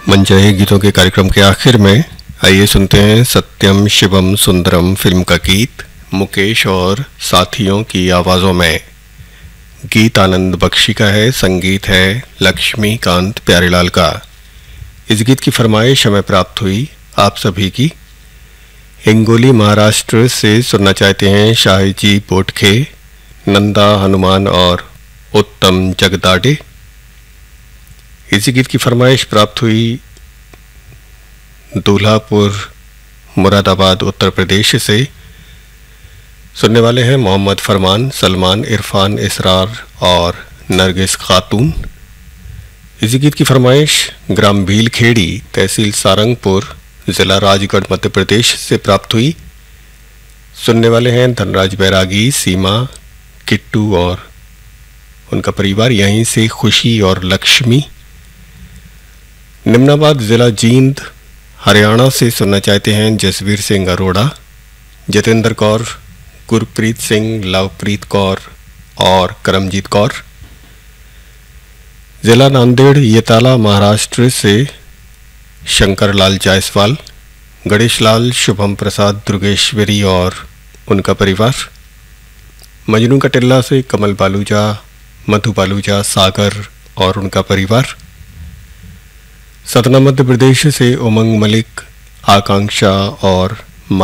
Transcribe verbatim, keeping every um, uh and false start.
मनचाहे गीतों के कार्यक्रम के आखिर में आइए सुनते हैं सत्यम शिवम सुंदरम फिल्म का गीत मुकेश और साथियों की आवाज़ों में। गीत आनंद बख्शी का है, संगीत है लक्ष्मीकांत प्यारेलाल का। इस गीत की फरमाइश हमें प्राप्त हुई आप सभी की। हिंगोली महाराष्ट्र से सुनना चाहते हैं शाहजी पोटखे, नंदा हनुमान और उत्तम जगदाडे। इसी गीत की फरमाइश प्राप्त हुई दूल्हापुर मुरादाबाद उत्तर प्रदेश से। सुनने वाले हैं मोहम्मद फरमान, सलमान, इरफान, इसरार और नरगिस खातून। इसी गीत की फरमाइश ग्राम भीलखेड़ी, तहसील सारंगपुर, ज़िला राजगढ़, मध्य प्रदेश से प्राप्त हुई। सुनने वाले हैं धनराज बैरागी, सीमा, किट्टू और उनका परिवार, यहीं से खुशी और लक्ष्मी। निम्नाबाद ज़िला जींद हरियाणा से सुनना चाहते हैं जसवीर सिंह अरोड़ा, जतेंद्र कौर, गुरप्रीत सिंह, लवप्रीत कौर और करमजीत कौर। ज़िला नांदेड़ येताला महाराष्ट्र से शंकर लाल जायसवाल, गणेश लाल, शुभम प्रसाद, दुर्गेश्वरी और उनका परिवार। मजनू का टिल्ला से कमल बालूजा, मधु बालूजा, सागर और उनका परिवार। सतना मध्य प्रदेश से उमंग मलिक, आकांक्षा और